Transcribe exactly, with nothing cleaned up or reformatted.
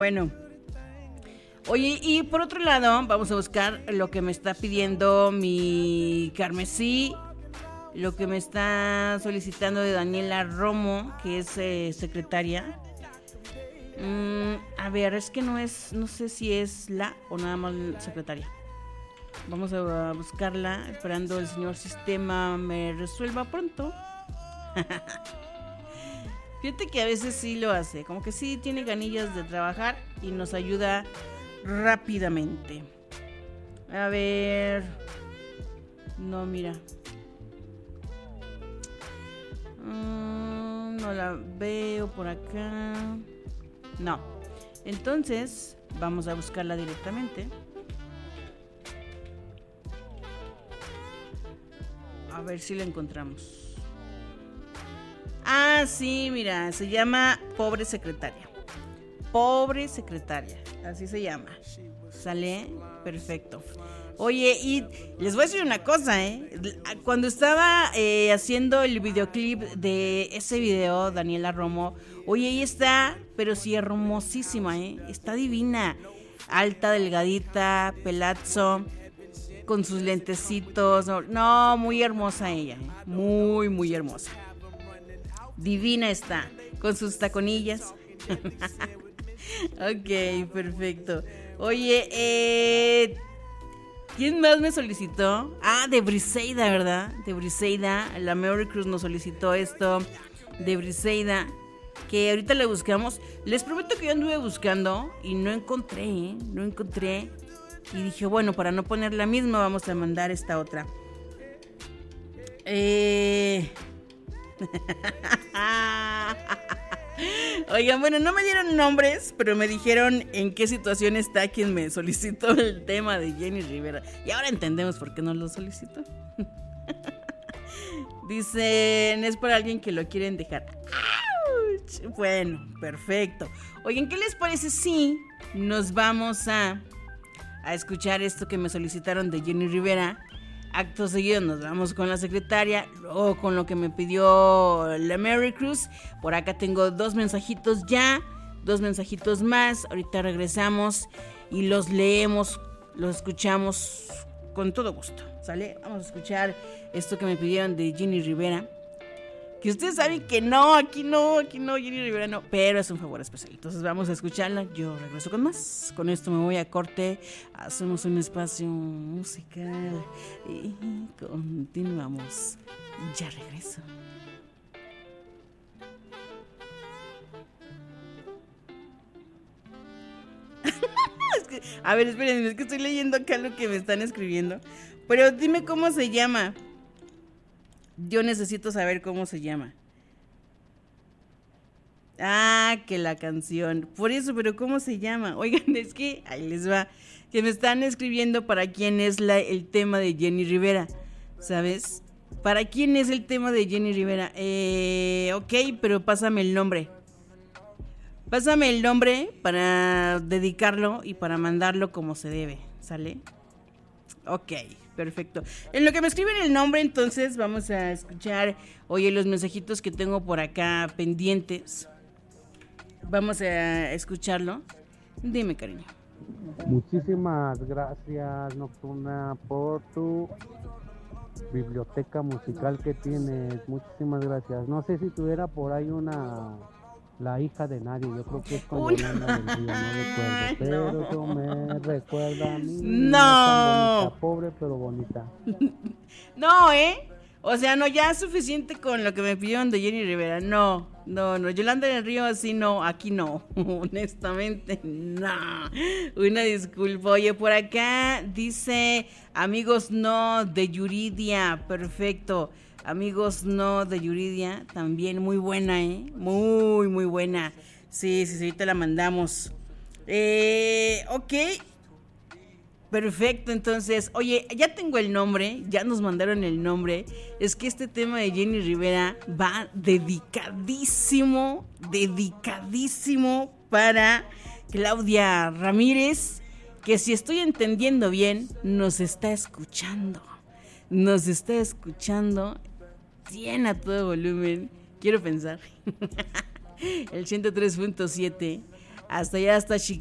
Bueno, oye, y por otro lado, vamos a buscar lo que me está pidiendo mi Carmesí, lo que me está solicitando de Daniela Romo, que es eh, secretaria. Mm, a ver, es que no es, no sé si es la o nada más secretaria. Vamos a buscarla, esperando el señor sistema me resuelva pronto. Fíjate que a veces sí lo hace, como que sí tiene ganillas de trabajar y nos ayuda rápidamente. A ver. No, mira. Mm, no la veo por acá. No. Entonces, vamos a buscarla directamente. A ver si la encontramos. Ah, sí, mira, se llama Pobre Secretaria. Pobre Secretaria, así se llama. ¿Sale? Perfecto. Oye, y les voy a decir una cosa, ¿eh? Cuando estaba eh, haciendo el videoclip de ese video, Daniela Romo, oye, ella está, pero sí hermosísima, ¿eh? Está divina. Alta, delgadita, pelazo, con sus lentecitos. No, muy hermosa ella, ¿eh? Muy, muy hermosa. Divina está, con sus taconillas. Ok, perfecto. Oye, eh, ¿quién más me solicitó? Ah, de Briseida, ¿verdad? De Briseida, la Mary Cruz nos solicitó esto. De Briseida, que ahorita le buscamos. Les prometo que yo anduve buscando y no encontré, ¿eh? No encontré. Y dije, bueno, para no poner la misma, vamos a mandar esta otra. Eh... Oigan, bueno, no me dieron nombres, pero me dijeron en qué situación está quien me solicitó el tema de Jenny Rivera. Y ahora entendemos por qué no lo solicitó. Dicen, es por alguien que lo quieren dejar. ¡Auch! Bueno, perfecto. Oigan, ¿qué les parece si nos vamos a, a escuchar esto que me solicitaron de Jenny Rivera? Acto seguido nos vamos con la secretaria, luego con lo que me pidió la Mary Cruz. Por acá tengo dos mensajitos ya, dos mensajitos más. Ahorita regresamos y los leemos, los escuchamos con todo gusto, ¿sale? Vamos a escuchar esto que me pidieron de Jenny Rivera. Que ustedes saben que no, aquí no, aquí no, Jenny Rivera no, pero es un favor especial. Entonces vamos a escucharla, yo regreso con más. Con esto me voy a corte, hacemos un espacio musical y continuamos. Ya regreso. Es que, a ver, espérenme, es que estoy leyendo acá lo que me están escribiendo. Pero dime cómo se llama. Yo necesito saber cómo se llama. Ah, que la canción. Por eso, pero ¿cómo se llama? Oigan, es que ahí les va. Que me están escribiendo para quién es la, el tema de Jenny Rivera. ¿Sabes? ¿Para quién es el tema de Jenny Rivera? Eh, ok, pero pásame el nombre. Pásame el nombre para dedicarlo y para mandarlo como se debe. ¿Sale? Ok. Perfecto. En lo que me escriben el nombre, entonces vamos a escuchar, oye, los mensajitos que tengo por acá pendientes. Vamos a escucharlo. Dime, cariño. Muchísimas gracias, Nocturna, por tu biblioteca musical que tienes. Muchísimas gracias. No sé si tuviera por ahí una... La hija de nadie, yo creo que es con Yolanda del Río, no recuerdo, pero no. Eso me recuerda a mí. No. Tan bonita, pobre pero bonita. No, ¿eh? O sea, no, ya es suficiente con lo que me pidieron de Jenny Rivera. No, no, no, Yolanda del Río así no, aquí no, honestamente no. Una disculpa. Oye, por acá dice, amigos no, de Yuridia, perfecto. Amigos no, de Yuridia, también muy buena, ¿eh? Muy, muy buena. Sí, sí, sí, ahorita la mandamos. Eh, ok. Perfecto, entonces, oye, ya tengo el nombre, ya nos mandaron el nombre. Es que este tema de Jenny Rivera va dedicadísimo, dedicadísimo para Claudia Ramírez, que si estoy entendiendo bien, nos está escuchando. Nos está escuchando bien a todo volumen, quiero pensar. El ciento tres punto siete. Hasta allá, hasta Chicago.